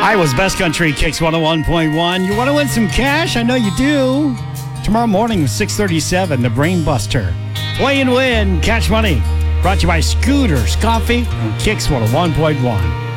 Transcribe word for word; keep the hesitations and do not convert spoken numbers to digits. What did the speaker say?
Iowa's Best Country, Kicks one oh one point one. You want to win some cash? I know you do. Tomorrow morning, six thirty-seven, the Brain Buster. Play and win, cash money. Brought to you by Scooters Coffee on Kicks one oh one point one.